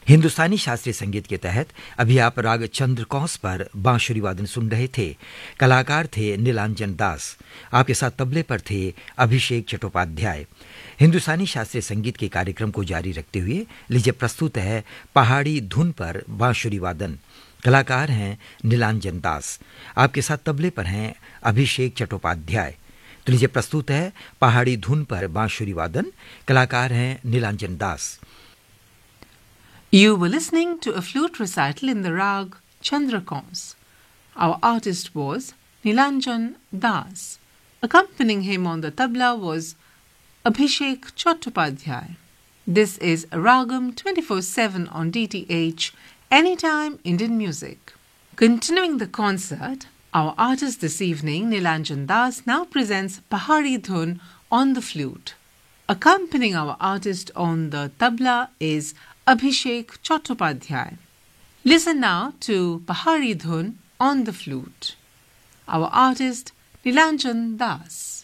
हिंदुस्तानी शास्त्रीय संगीत के तहत अभी आप राग चंद्रकौंस पर बांसुरी वादन सुन रहे थे। कलाकार थे नीलांजन दास। आपके साथ तबले पर थे अभिषेक चट्टोपाध्याय। हिंदुस्तानी शास्त्रीय संगीत के कार्यक्रम को जारी रखते हुए लीजिए प्रस्तुत है पहाड़ी धुन पर बांसुरी वादन। कलाकार हैं नीलांजन दास। आपके साथ तबले पर हैं अभिषेक चट्टोपाध्याय। तो लीजिए प्रस्तुत है पहाड़ी धुन पर बांसुरी वादन। कलाकार हैं नीलांजन दास। You were listening to a flute recital in the rag Chandrakons. Our artist was Nilanjan Das. Accompanying him on the tabla was Abhishek Chattopadhyay. This is Ragam 24/7 on DTH, Anytime Indian Music. Continuing the concert, our artist this evening, Nilanjan Das, now presents Pahari Dhun on the flute. Accompanying our artist on the tabla is Abhishek Chattopadhyay. Listen now to Pahari Dhun on the flute. Our artist Nilanjan Das.